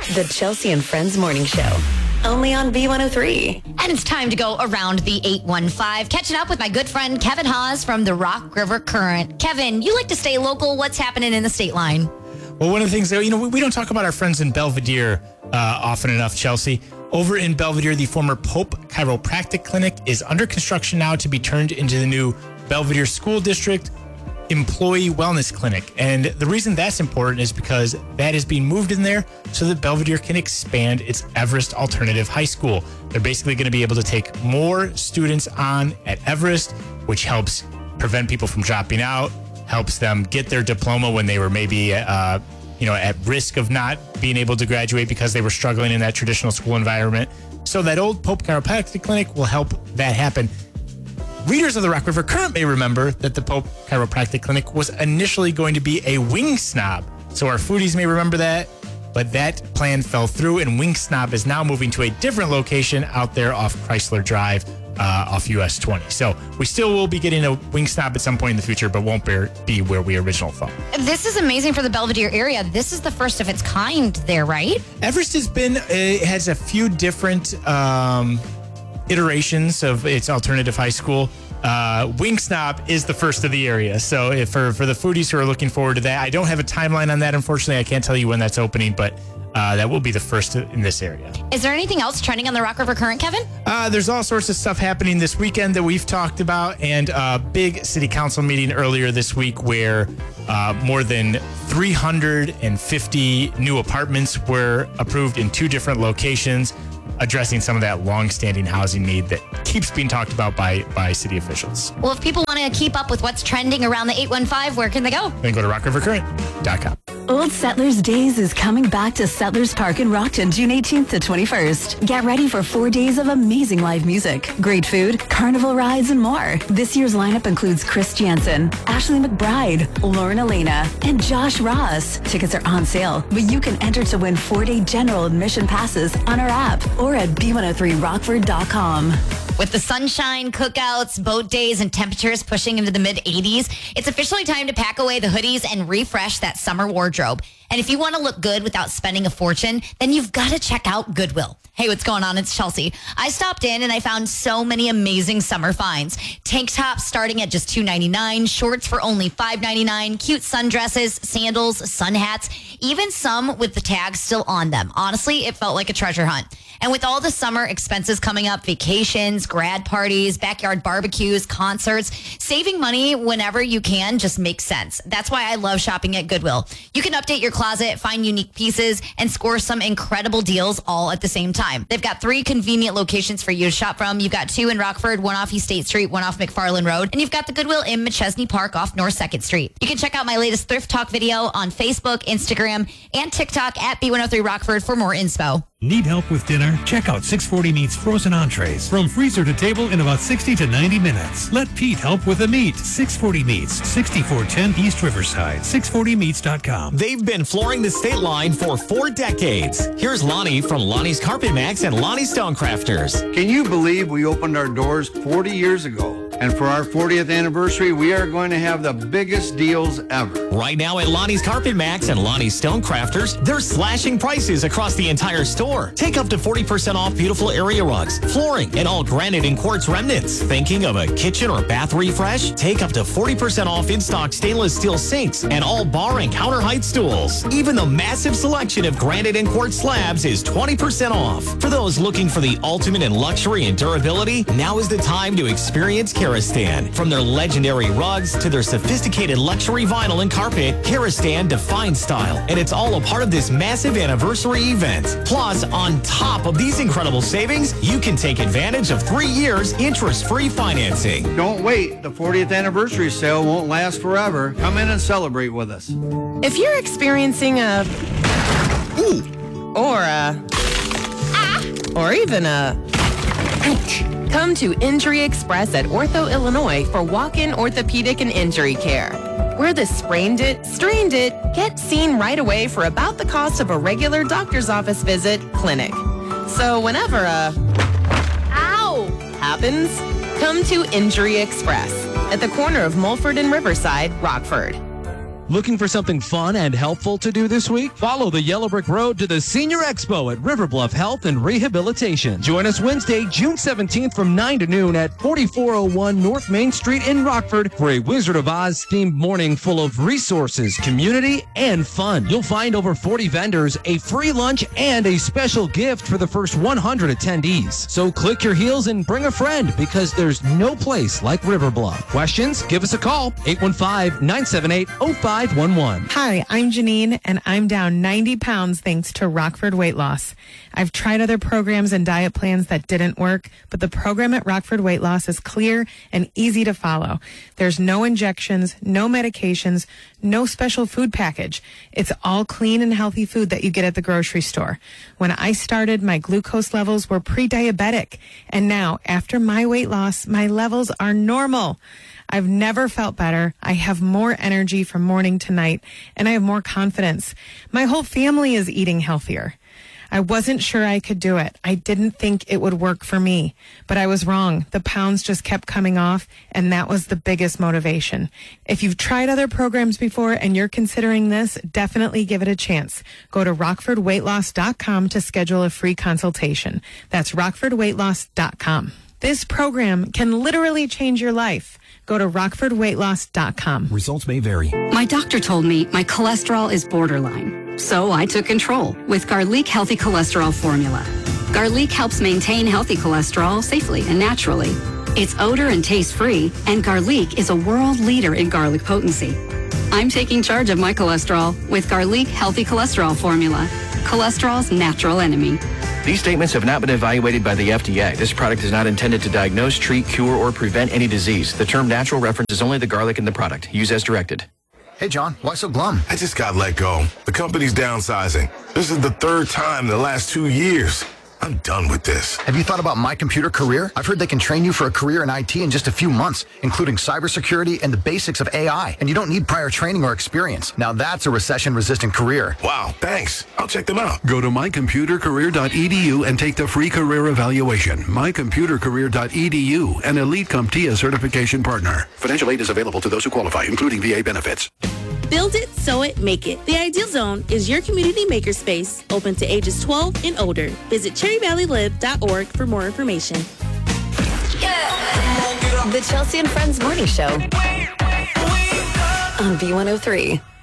The Chelsea and Friends Morning Show. Only on B103. And it's time to go around the 815. Catching up with my good friend Kevin Haas from the Rock River Current. Kevin, you like to stay local. What's happening in the state line? Well, one of the things that, we don't talk about our friends in Belvedere often enough, Chelsea. Over in Belvedere, the former Pope Chiropractic Clinic is under construction now to be turned into the new Belvedere School District Employee Wellness Clinic. And the reason that's important is because that is being moved in there so that Belvedere can expand its Everest Alternative High School. They're basically going to be able to take more students on at Everest, which helps prevent people from dropping out, helps them get their diploma when they were maybe at risk of not being able to graduate because they were struggling in that traditional school environment. So that old Pope Chiropractic Clinic will help that happen. Readers of the Rock River Current may remember that the Pope Chiropractic Clinic was initially going to be a Wing Snob. So our foodies may remember that, but that plan fell through, and Wing Snob is now moving to a different location out there off Chrysler Drive, off US 20. So we still will be getting a Wing Snob at some point in the future, but won't be where we originally thought. This is amazing for the Belvedere area. This is the first of its kind there, right? Everest has a few different iterations of its alternative high school. Wing Snob is the first of the area. So for the foodies who are looking forward to that, I don't have a timeline on that. Unfortunately, I can't tell you when that's opening, but that will be the first in this area. Is there anything else trending on the Rock River Current, Kevin? There's all sorts of stuff happening this weekend that we've talked about, and a big city council meeting earlier this week where more than 350 new apartments were approved in 2 different locations, addressing some of that long-standing housing need that keeps being talked about by city officials. Well, if people want to keep up with what's trending around the 815, where can they go? Then go to rockrivercurrent.com. Old Settlers Days is coming back to Settlers Park in Rockton, June 18th to 21st. Get ready for 4 days of amazing live music, great food, carnival rides, and more. This year's lineup includes Chris Jansen, Ashley McBride, Lauren Elena, and Josh Ross. Tickets are on sale, but you can enter to win 4-day general admission passes on our app or at b103rockford.com. With the sunshine, cookouts, boat days, and temperatures pushing into the mid-80s, it's officially time to pack away the hoodies and refresh that summer wardrobe. And if you want to look good without spending a fortune, then you've got to check out Goodwill. Hey, what's going on? It's Chelsea. I stopped in and I found so many amazing summer finds. Tank tops starting at just $2.99, shorts for only $5.99, cute sundresses, sandals, sun hats, even some with the tags still on them. Honestly, it felt like a treasure hunt. And with all the summer expenses coming up, vacations, grad parties, backyard barbecues, concerts, saving money whenever you can just makes sense. That's why I love shopping at Goodwill. You can update your closet, find unique pieces, and score some incredible deals all at the same time. They've got 3 convenient locations for you to shop from. You've got 2 in Rockford, 1 off East State Street, 1 off McFarland Road, and you've got the Goodwill in McChesney Park off North 2nd Street. You can check out my latest Thrift Talk video on Facebook, Instagram, and TikTok at B103 Rockford for more inspo. Need help with dinner? Check out 640 Meats frozen entrees. From freezer to table in about 60 to 90 minutes. Let Pete help with the meat. 640 Meats, 6410 East Riverside, 640meats.com. They've been flooring the state line for 4 decades. Here's Lonnie from Lonnie's Carpet Max and Lonnie Stonecrafters. Can you believe we opened our doors 40 years ago? And for our 40th anniversary, we are going to have the biggest deals ever. Right now at Lonnie's Carpet Max and Lonnie's Stonecrafters, they're slashing prices across the entire store. Take up to 40% off beautiful area rugs, flooring, and all granite and quartz remnants. Thinking of a kitchen or bath refresh? Take up to 40% off in-stock stainless steel sinks and all bar and counter height stools. Even the massive selection of granite and quartz slabs is 20% off. For those looking for the ultimate in luxury and durability, now is the time to experience Karastan. From their legendary rugs to their sophisticated luxury vinyl and carpet, Karastan defines style, and it's all a part of this massive anniversary event. Plus, on top of these incredible savings, you can take advantage of 3 years interest-free financing. Don't wait. The 40th anniversary sale won't last forever. Come in and celebrate with us. If you're experiencing a or a or even a come to Injury Express at Ortho, Illinois for walk-in orthopedic and injury care. We're the sprained it, strained it, get seen right away for about the cost of a regular doctor's office visit clinic. So whenever a ow happens, come to Injury Express at the corner of Mulford and Riverside, Rockford. Looking for something fun and helpful to do this week? Follow the Yellow Brick Road to the Senior Expo at River Bluff Health and Rehabilitation. Join us Wednesday, June 17th from 9 to noon at 4401 North Main Street in Rockford for a Wizard of Oz themed morning full of resources, community, and fun. You'll find over 40 vendors, a free lunch, and a special gift for the first 100 attendees. So click your heels and bring a friend because there's no place like River Bluff. Questions? Give us a call, 815-978-0511. Hi, I'm Janine, and I'm down 90 pounds thanks to Rockford Weight Loss. I've tried other programs and diet plans that didn't work, but the program at Rockford Weight Loss is clear and easy to follow. There's no injections, no medications, no special food package. It's all clean and healthy food that you get at the grocery store. When I started, my glucose levels were pre-diabetic, and now, after my weight loss, my levels are normal. I've never felt better. I have more energy from morning to night, and I have more confidence. My whole family is eating healthier. I wasn't sure I could do it. I didn't think it would work for me, but I was wrong. The pounds just kept coming off, and that was the biggest motivation. If you've tried other programs before and you're considering this, definitely give it a chance. Go to rockfordweightloss.com to schedule a free consultation. That's rockfordweightloss.com. This program can literally change your life. Go to rockfordweightloss.com. Results may vary. My doctor told me my cholesterol is borderline, so I took control with Garlic Healthy Cholesterol Formula. Garlic helps maintain healthy cholesterol safely and naturally. It's odor and taste-free, and Garlic is a world leader in garlic potency. I'm taking charge of my cholesterol with Garlic Healthy Cholesterol Formula, cholesterol's natural enemy. These statements have not been evaluated by the FDA. This product is not intended to diagnose, treat, cure, or prevent any disease. The term natural references only the garlic in the product. Use as directed. Hey, John, why so glum? I just got let go. The company's downsizing. This is the third time in the last 2 years. I'm done with this. Have you thought about My Computer Career? I've heard they can train you for a career in IT in just a few months, including cybersecurity and the basics of AI. And you don't need prior training or experience. Now that's a recession-resistant career. Wow, thanks. I'll check them out. Go to mycomputercareer.edu and take the free career evaluation. Mycomputercareer.edu, an Elite CompTIA certification partner. Financial aid is available to those who qualify, including VA benefits. Build it, sew it, make it. The Ideal Zone is your community makerspace, open to ages 12 and older. Visit cherryvalleylib.org for more information. The Chelsea and Friends Morning Show on B103.